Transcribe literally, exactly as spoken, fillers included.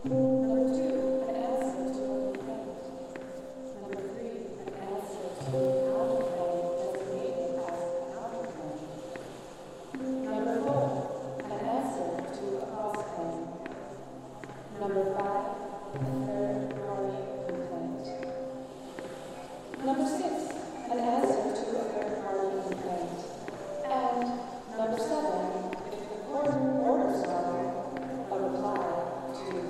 Number two, an answer to a complaint. Number three, an answer to an outer frame designated as an outer frame. Number four, an answer to a cross claim. Number five, a third party complaint. Number six, an answer to a third party complaint. And number seven,